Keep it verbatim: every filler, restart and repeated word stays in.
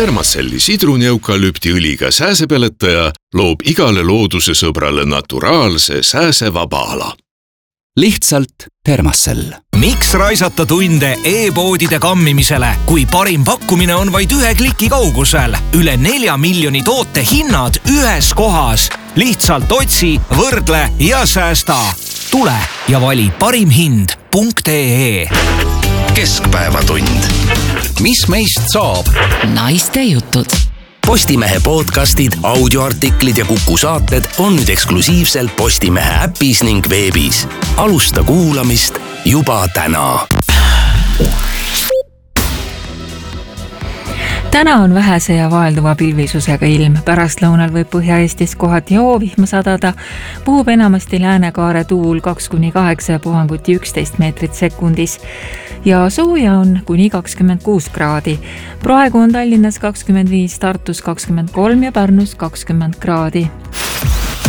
Thermacelli sidruni-eukalüptiõliga sääsepeletaja loob igale looduse sõbrale naturaalse sääsevaba ala. Lihtsalt Thermacell. Miks raisata tunde e-poodide kammimisele, kui parim pakkumine on vaid ühe kliki kaugusel? Üle nelja miljoni toote hinnad ühes kohas. Lihtsalt otsi, võrdle ja säästa. Tule ja vali parim hind punkt ee. Keskpäevatund. Mis meist saab? Naiste jutud. Postimehe podcastid, audioartiklid ja Kuku saated on nüüd eksklusiivselt Postimehe äpis ning veebis. Alusta kuulamist juba täna. Täna on vähese ja vaelduva pilvisusega ilm. Pärastlõunal võib Põhja-Eestis kohati joovihma sadada. Puhub enamasti läänekaare tuul kaks kuni kaheksa ja puhanguti üksteist meetrit sekundis. Ja sooja on kuni kakskümmend kuus kraadi. Praegu on Tallinnas kakskümmend viis, Tartus kakskümmend kolm ja Pärnus kakskümmend kraadi.